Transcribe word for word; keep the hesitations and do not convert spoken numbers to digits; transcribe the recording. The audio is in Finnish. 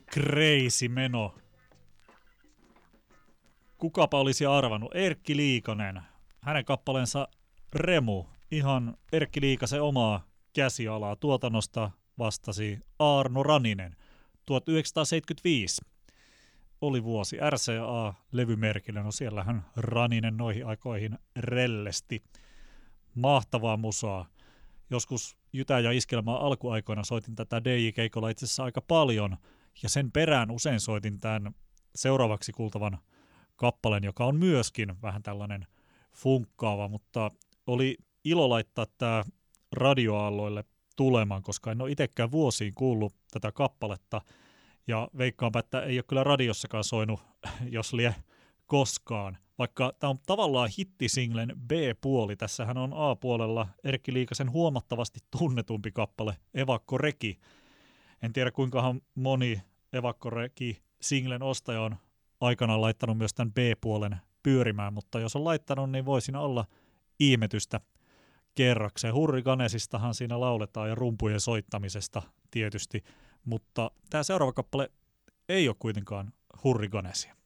crazy meno. Kukapa olisi arvannut? Erkki Liikanen. Hänen kappaleensa Remu. Ihan Erkki Liikasen omaa käsialaa. Tuotannosta vastasi Aarno Raninen. tuhatyhdeksänsataaseitsemänkymmentäviisi oli vuosi. R C A-levymerkillä. No siellähän Raninen noihin aikoihin rellesti. Mahtavaa musaa. Joskus Jytä ja Iskelmää alkuaikoina soitin tätä D J-keikolla itse asiassa aika paljon. Ja sen perään usein soitin tämän seuraavaksi kuultavan kappaleen, joka on myöskin vähän tällainen funkkaava, mutta oli ilo laittaa tämä radioaalloille tulemaan, koska en ole itsekään vuosiin kuullut tätä kappaletta, ja veikkaanpä, että ei ole kyllä radiossakaan soinut, jos lie koskaan, vaikka tämä on tavallaan hittisinglen B-puoli. Tässähän on A-puolella Erkki Liikasen huomattavasti tunnetumpi kappale Evakko Reki. En tiedä kuinkahan moni Evakko Reki singlen ostaja on aikanaan laittanut myös tämän B-puolen pyörimään, mutta jos on laittanut, niin voi siinä olla ihmetystä kerrakseen. Hurrikanesistahan siinä lauletaan ja rumpujen soittamisesta tietysti, mutta tämä seuraava kappale ei ole kuitenkaan Hurrikanesia.